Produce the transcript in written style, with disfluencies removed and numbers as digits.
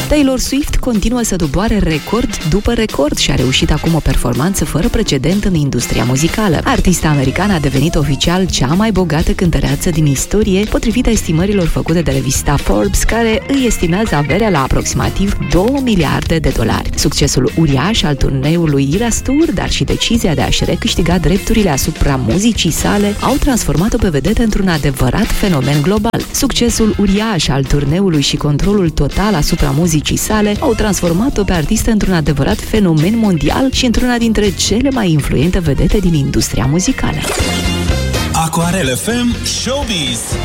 Taylor Swift continuă să doboare record după record și a reușit acum o performanță fără precedent în industria muzicală. Artista americană a devenit oficial cea mai bogată cântăreață din istorie, potrivit estimărilor făcute de revista Forbes, care îi estimează averea la aproximativ 2 miliarde de dolari. Succesul uriaș al turneului Eras Tour, dar și decizia de a-și recâștiga drepturile asupra muzicii sale, au transformat-o pe vedetă într-un adevărat fenomen global. Succesul uriaș al turneului și controlul total asupra muzicii sale au transformat-o pe artistă într-un adevărat fenomen mondial și într-una dintre cele mai influente vedete din industria muzicală. Aquarel FM Showbiz.